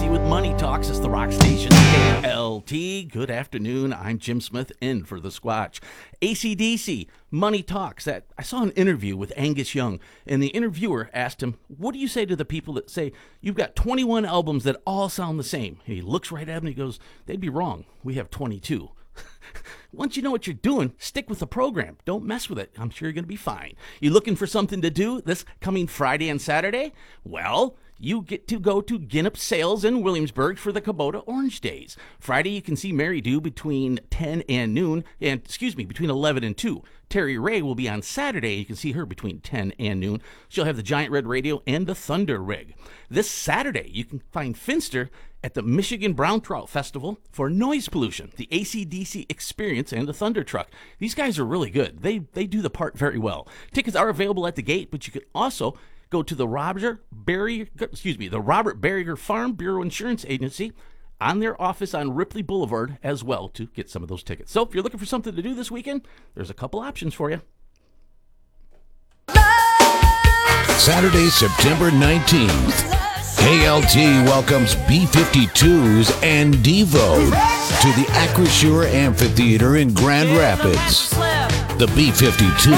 with Money Talks. It's the rock station, KLT. Good afternoon. I'm Jim Smith in for the Squatch. AC/DC, Money Talks. I saw an interview with Angus Young, and the interviewer asked him, what do you say to the people that say, you've got 21 albums that all sound the same? And he looks right at him and he goes, they'd be wrong. We have 22. Once you know what you're doing, stick with the program. Don't mess with it. I'm sure you're going to be fine. You looking for something to do this coming Friday and Saturday? Well, you get to go to Ginnip Sales in Williamsburg for the Kubota Orange Days. Friday, you can see Mary Do between 10 and noon, between 11 and 2. Terry Ray will be on Saturday. You can see her between 10 and noon. She'll have the Giant Red Radio and the Thunder Rig. This Saturday, you can find Finster at the Michigan Brown Trout Festival for Noise Pollution, the AC/DC Experience, and the Thunder Truck. These guys are really good. They do the part very well. Tickets are available at the gate, but you can also go to the Robert Barriger Farm Bureau Insurance Agency on their office on Ripley Boulevard as well to get some of those tickets. So if you're looking for something to do this weekend, there's a couple options for you. Saturday, September 19th, KLT welcomes B-52s and Devo to the Acrisure Amphitheater in Grand Rapids. The B-52